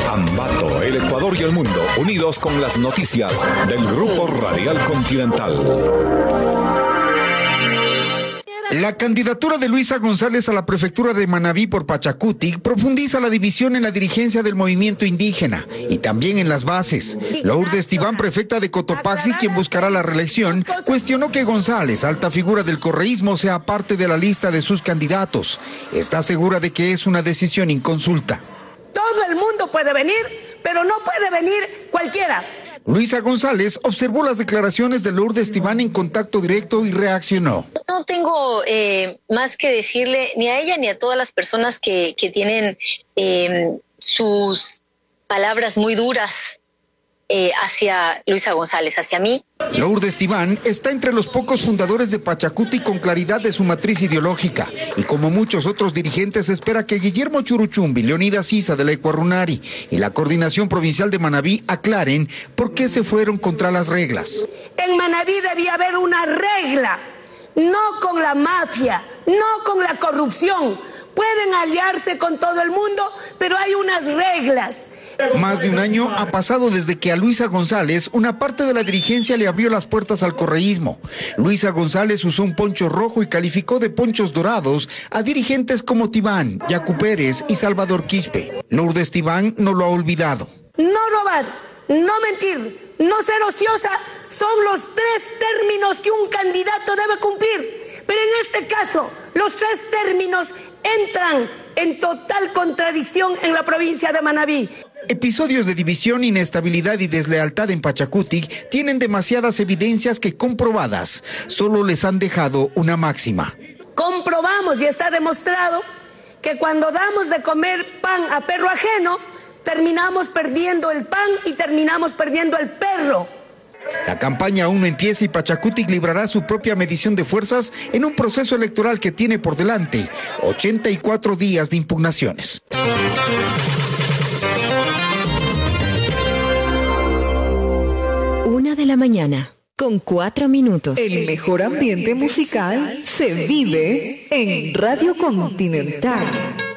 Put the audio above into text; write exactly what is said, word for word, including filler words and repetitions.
Ambato, el Ecuador y el mundo, unidos con las noticias del Grupo Radial Continental. La candidatura de Luisa González a la prefectura de Manabí por Pachacuti profundiza la división en la dirigencia del movimiento indígena y también en las bases. Lourdes Tibán, prefecta de Cotopaxi, quien buscará la reelección, cuestionó que González, alta figura del correísmo, sea parte de la lista de sus candidatos. Está segura de que es una decisión inconsulta. Todo el mundo puede venir, pero no puede venir cualquiera. Luisa González observó las declaraciones de Lourdes Tibán en Contacto Directo y reaccionó. No tengo eh, más que decirle ni a ella ni a todas las personas que, que tienen eh, sus palabras muy duras eh, hacia Luisa González, hacia mí. Lourdes Tibán está entre los pocos fundadores de Pachacuti con claridad de su matriz ideológica y como muchos otros dirigentes espera que Guillermo Churuchumbi, Leonidas Issa de la Ecuarunari y la Coordinación Provincial de Manabí aclaren por qué se fueron contra las reglas. En Manabí debía haber una regla, no con la mafia, no con la corrupción. Pueden aliarse con todo el mundo, pero hay unas reglas. Más de un año ha pasado desde que a Luisa González una parte de la dirigencia le abrió las puertas al correísmo. Luisa González usó un poncho rojo y calificó de ponchos dorados a dirigentes como Tibán, Yacu Pérez y Salvador Quispe. Lourdes Tibán no lo ha olvidado. No robar, no mentir, no ser ociosa son los tres términos que un candidato debe cumplir. Pero en este caso, los tres términos entran en total contradicción en la provincia de Manabí. Episodios de división, inestabilidad y deslealtad en Pachacuti tienen demasiadas evidencias que comprobadas solo les han dejado una máxima. Comprobamos y está demostrado que cuando damos de comer pan a perro ajeno, terminamos perdiendo el pan y terminamos perdiendo el perro. La campaña aún no empieza y Pachacuti librará su propia medición de fuerzas en un proceso electoral que tiene por delante ochenta y cuatro días de impugnaciones. Una de la mañana, con cuatro minutos. El mejor ambiente musical se vive en Radio Continental.